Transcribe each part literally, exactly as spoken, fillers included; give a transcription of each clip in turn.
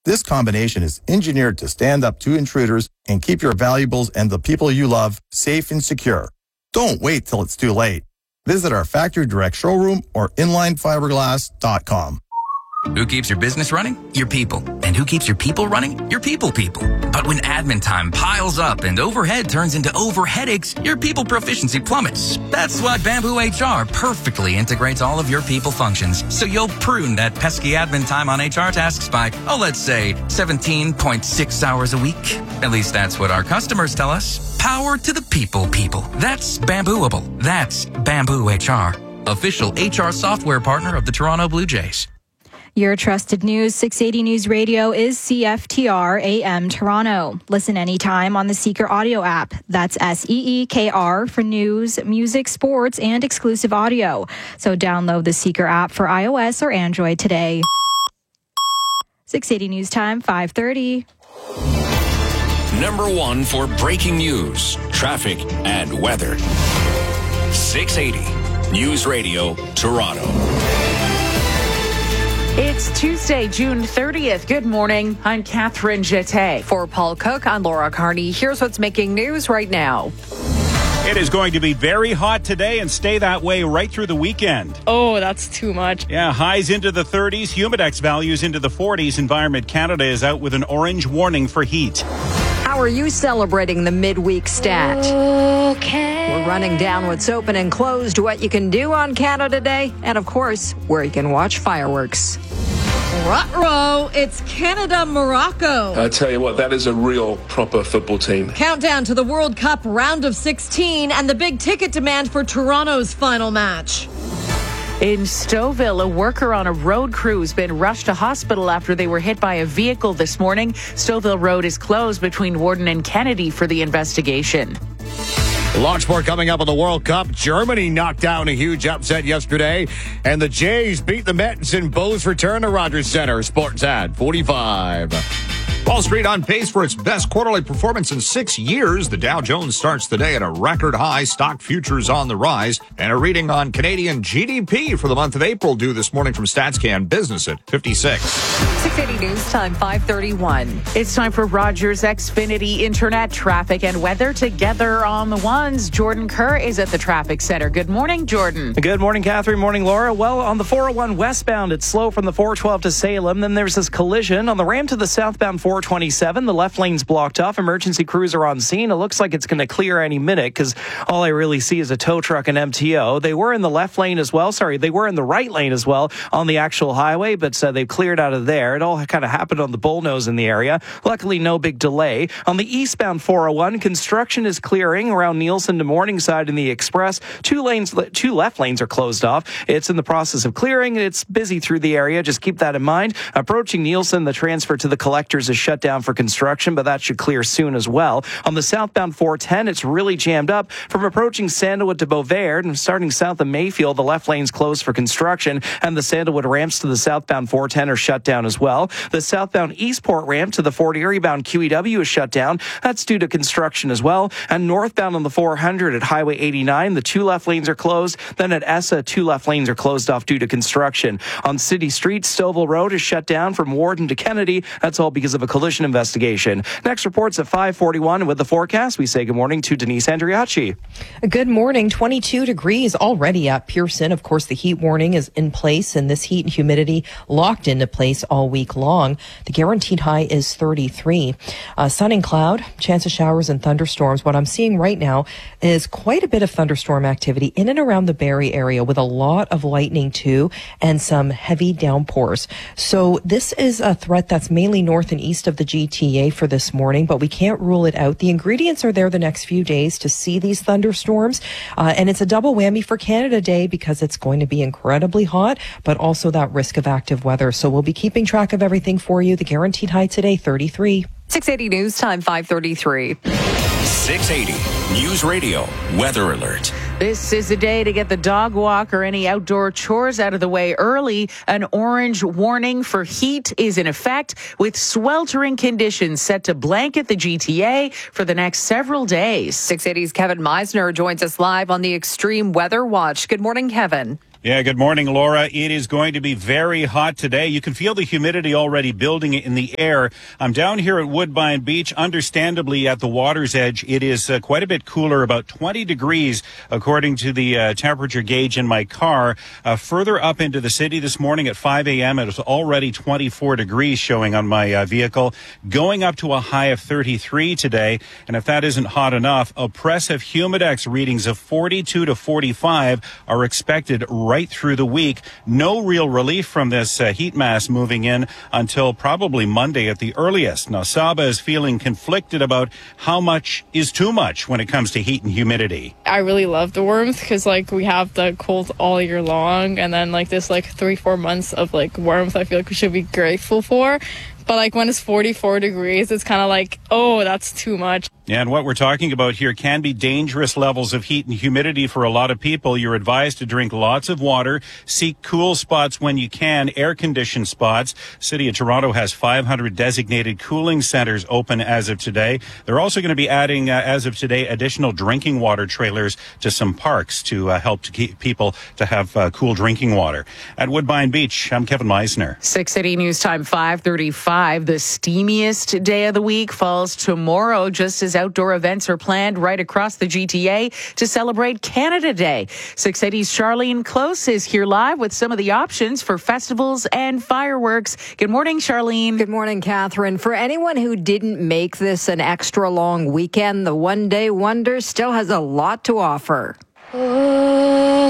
This combination is engineered to stand up to intruders and keep your valuables and the people you love safe and secure. Don't wait till it's too late. Visit our factory direct showroom or inline fiberglass dot com. Who keeps your business running? Your people. And who keeps your people running? Your people people. But when admin time piles up and overhead turns into over headaches, your people proficiency plummets. That's why Bamboo H R perfectly integrates all of your people functions, so you'll prune that pesky admin time on H R tasks by, oh, let's say seventeen point six hours a week. At least that's what our customers tell us. Power to the people people. That's Bambooable. That's Bamboo H R. Official H R software partner of the Toronto Blue Jays. Your trusted news, six eighty News Radio is C F T R A M Toronto. Listen anytime on the Seeker audio app. That's S E E K R for news, music, sports, and exclusive audio. So download the Seeker app for iOS or Android today. six eighty News Time, five thirty. Number one for breaking news, traffic, and weather. six eighty News Radio, Toronto. It's Tuesday, June thirtieth. Good morning. I'm Catherine Jeté. For Paul Cook, I'm Laura Carney. Here's what's making news right now. It is going to be very hot today and stay that way right through the weekend. Oh, that's too much. Yeah, highs into the thirties, humidex values into the forties. Environment Canada is out with an orange warning for heat. How are you celebrating the midweek stat? Okay. We're running down what's open and closed, what you can do on Canada Day, and of course, where you can watch fireworks. Ruh-roh, it's Canada-Morocco. I tell you what, that is a real proper football team. Countdown to the World Cup round of sixteen and the big ticket demand for Toronto's final match. In Stouffville, a worker on a road crew has been rushed to hospital after they were hit by a vehicle this morning. Stouffville Road is closed between Warden and Kennedy for the investigation. Lots more coming up on the World Cup. Germany knocked down a huge upset yesterday, and the Jays beat the Mets in Bo's return to Rogers Center. Sports at forty-five. Wall Street on pace for its best quarterly performance in six years. The Dow Jones starts the day at a record high. Stock futures on the rise. And a reading on Canadian G D P for the month of April due this morning from StatsCan. Business at fifty-six. six eighty News Time, five thirty-one. It's time for Rogers Xfinity Internet traffic and weather together on the ones. Jordan Kerr is at the traffic center. Good morning, Jordan. Good morning, Catherine. Morning, Laura. Well, on the four oh one westbound, it's slow from the four twelve to Salem. Then there's this collision on the ramp to the southbound four twenty-seven. The left lane's blocked off. Emergency crews are on scene. It looks like it's going to clear any minute because all I really see is a tow truck and M T O. They were in the left lane as well. Sorry, they were in the right lane as well on the actual highway, but uh, they've cleared out of there. It all kind of happened on the Bullnose in the area. Luckily, no big delay. On the eastbound four oh one, construction is clearing around Nielsen to Morningside in the Express. Two lanes, two left lanes are closed off. It's in the process of clearing. It's busy through the area. Just keep that in mind. Approaching Nielsen, the transfer to the collectors is shut down for construction, but that should clear soon as well. On the southbound four ten, it's really jammed up from approaching Sandalwood to Beauvais, and starting south of Mayfield, the left lane's closed for construction, and the Sandalwood ramps to the southbound four ten are shut down as well. The southbound Eastport ramp to the Fort Erie bound Q E W is shut down. That's due to construction as well. And northbound on the four hundred at Highway eighty-nine, the two left lanes are closed. Then at Essa, two left lanes are closed off due to construction. On City Street, Stouffville Road is shut down from Warden to Kennedy. That's all because of a collision investigation. Next report's at five forty-one. With the forecast, we say good morning to Denise Andriacci. Good morning. twenty-two degrees already at Pearson. Of course, the heat warning is in place, and this heat and humidity locked into place all week long. The guaranteed high is thirty-three. Uh, sun and cloud, chance of showers and thunderstorms. What I'm seeing right now is quite a bit of thunderstorm activity in and around the Barrie area, with a lot of lightning too, and some heavy downpours. So this is a threat that's mainly north and east of the G T A for this morning, but we can't rule it out. The ingredients are there the next few days to see these thunderstorms, uh, and it's a double whammy for Canada Day because it's going to be incredibly hot, but also that risk of active weather. So we'll be keeping track of everything for you. The guaranteed high today, thirty-three. six eighty News Time, five thirty-three. six eighty News Radio Weather Alert. This is a day to get the dog walk or any outdoor chores out of the way early. An orange warning for heat is in effect, with sweltering conditions set to blanket the G T A for the next several days. six eighty's Kevin Meisner joins us live on the Extreme Weather Watch. Good morning, Kevin. Yeah, good morning, Laura. It is going to be very hot today. You can feel the humidity already building in the air. I'm down here at Woodbine Beach. Understandably, at the water's edge, it is uh, quite a bit cooler, about twenty degrees, according to the uh, temperature gauge in my car. Uh, further up into the city this morning at five a.m., it was already twenty-four degrees showing on my uh, vehicle, going up to a high of thirty-three today. And if that isn't hot enough, oppressive humidex readings of forty-two to forty-five are expected right Right through the week. No real relief from this uh, heat mass moving in until probably Monday at the earliest. Now, Saba is feeling conflicted about how much is too much when it comes to heat and humidity. I really love the warmth because, like, we have the cold all year long, and then, like, this, like, three, four months of, like, warmth I feel like we should be grateful for. But, like, when it's forty-four degrees, it's kind of like, oh, that's too much. And what we're talking about here can be dangerous levels of heat and humidity for a lot of people. You're advised to drink lots of water, seek cool spots when you can, air-conditioned spots. City of Toronto has five hundred designated cooling centers open as of today. They're also going to be adding, uh, as of today, additional drinking water trailers to some parks to uh, help to keep people to have uh, cool drinking water. At Woodbine Beach, I'm Kevin Meisner. six City News Time, five thirty-five. The steamiest day of the week falls tomorrow, just as outdoor events are planned right across the G T A to celebrate Canada Day. six eighty's Charlene Close is here live with some of the options for festivals and fireworks. Good morning, Charlene. Good morning, Catherine. For anyone who didn't make this an extra long weekend, the One Day Wonder still has a lot to offer. Oh,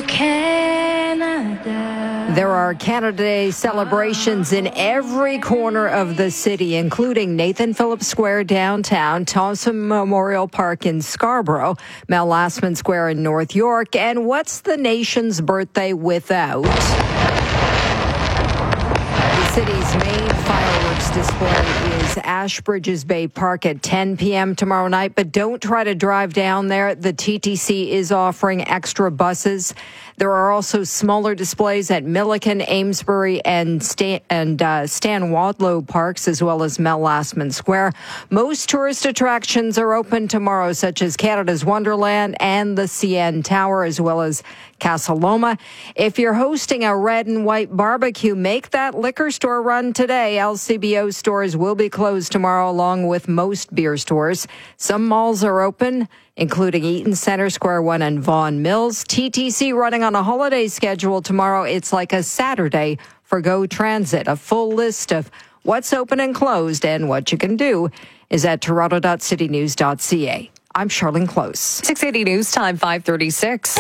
Canada. There are Canada Day celebrations in every corner of the city, including Nathan Phillips Square downtown, Thompson Memorial Park in Scarborough, Mel Lastman Square in North York, and what's the nation's birthday without the city's main fireworks display is Ashbridges Bay Park at ten p.m. tomorrow night, but don't try to drive down there. The T T C is offering extra buses. There are also smaller displays at Milliken, Amesbury, and Stan, and uh, Stan Wadlow Parks, as well as Mel Lastman Square. Most tourist attractions are open tomorrow, such as Canada's Wonderland and the C N Tower, as well as Casa Loma. If you're hosting a red and white barbecue, make that liquor store run today. L C B O stores will be closed tomorrow, along with most beer stores. Some malls are open, including Eaton Center, Square One, and Vaughan Mills. T T C running on a holiday schedule tomorrow. It's like a Saturday for GO Transit. A full list of what's open and closed and what you can do is at toronto dot city news dot c a. I'm Charlene Close. six eighty News Time, five thirty-six.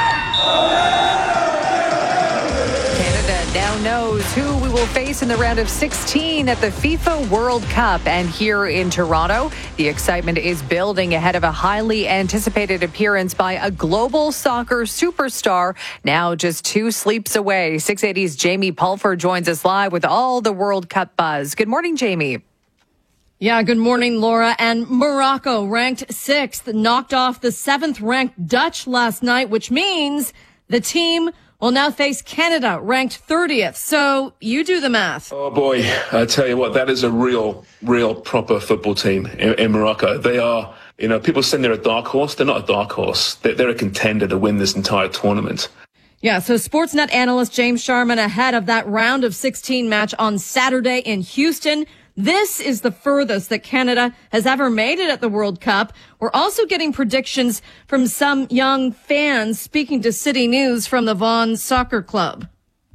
Canada now knows who we will face in the round of sixteen at the FIFA World Cup. And here in Toronto, the excitement is building ahead of a highly anticipated appearance by a global soccer superstar, now just two sleeps away. six eighty's Jamie Pulfer joins us live with all the World Cup buzz. Good morning, Jamie. Yeah, good morning, Laura. And Morocco, ranked sixth, knocked off the seventh-ranked Dutch last night, which means the team will now face Canada, ranked thirtieth. So you do the math. Oh, boy. I tell you what, that is a real, real proper football team in, in Morocco. They are, you know, people saying they're a dark horse. They're not a dark horse. They're, they're a contender to win this entire tournament. Yeah, so Sportsnet analyst James Sharman ahead of that round of sixteen match on Saturday in Houston. This is the furthest that Canada has ever made it at the World Cup. We're also getting predictions from some young fans speaking to City News from the Vaughan Soccer Club.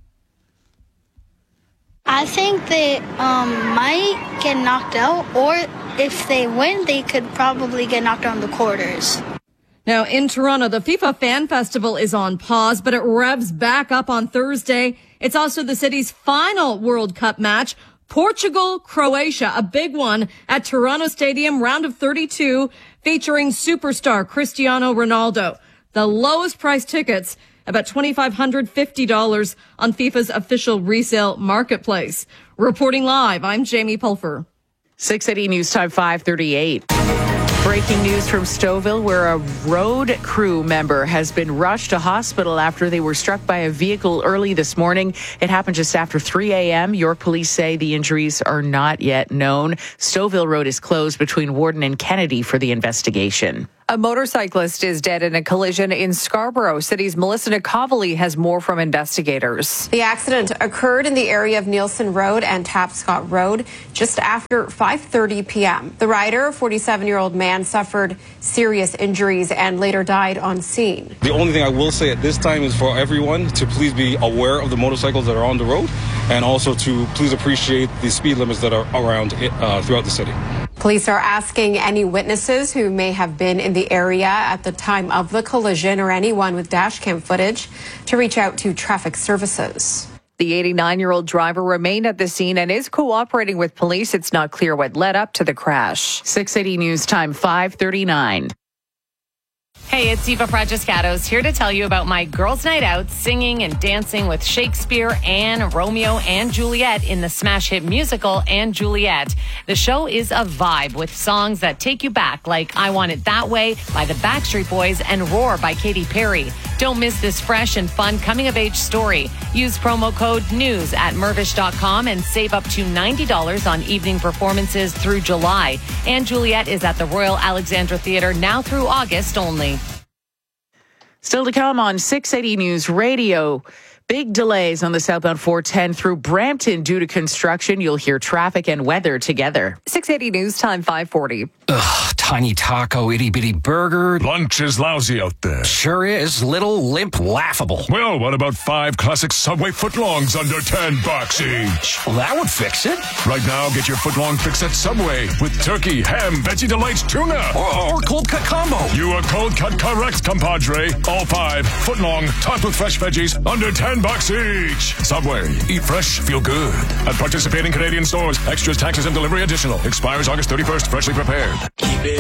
I think they um, might get knocked out, or if they win, they could probably get knocked out in the quarters. Now, in Toronto, the FIFA Fan Festival is on pause, but it revs back up on Thursday. It's also the city's final World Cup match. Portugal, Croatia, a big one at Toronto Stadium, round of thirty-two, featuring superstar Cristiano Ronaldo. The lowest price tickets, about two thousand five hundred fifty dollars on FIFA's official resale marketplace. Reporting live, I'm Jamie Pulfer. six eighty News Time, five thirty-eight. Breaking news from Stouffville, where a road crew member has been rushed to hospital after they were struck by a vehicle early this morning. It happened just after three a.m. York police say the injuries are not yet known. Stouffville Road is closed between Warden and Kennedy for the investigation. A motorcyclist is dead in a collision in Scarborough. City's Melissa Nicovelli has more from investigators. The accident occurred in the area of Nielsen Road and Tapscott Road just after five thirty p.m. The rider, a forty-seven-year-old man, suffered serious injuries and later died on scene. The only thing I will say at this time is for everyone to please be aware of the motorcycles that are on the road and also to please appreciate the speed limits that are around uh, throughout the city. Police are asking any witnesses who may have been in the area at the time of the collision or anyone with dash cam footage to reach out to traffic services. The eighty-nine-year-old driver remained at the scene and is cooperating with police. It's not clear what led up to the crash. six eighty News Time, five thirty-nine. Hey, it's Eva Fragiscatos here to tell you about my girls' night out, singing and dancing with Shakespeare, Anne, Romeo, and Juliet in the smash hit musical Anne Juliet. The show is a vibe with songs that take you back, like I Want It That Way by the Backstreet Boys and Roar by Katy Perry. Don't miss this fresh and fun coming-of-age story. Use promo code NEWS at Mirvish dot com and save up to ninety dollars on evening performances through July. Anne Juliet is at the Royal Alexandra Theatre now through August only. Still to come on six eighty News Radio. Big delays on the southbound four ten through Brampton due to construction. You'll hear traffic and weather together. six eighty News Time, five forty. Ugh, tiny taco, itty bitty burger. Lunch is lousy out there. Sure is. Little, limp, laughable. Well, what about five classic Subway footlongs under ten bucks each? Well, that would fix it. Right now, get your footlong fix at Subway with turkey, ham, veggie delights, tuna. Or, or cold cut combo. You are cold cut correct, compadre. All five footlong, topped with fresh veggies, under ten bucks each. Subway. Eat fresh, feel good. At participating Canadian stores. Extras, taxes, and delivery additional. Expires August thirty-first. Freshly prepared. Keep it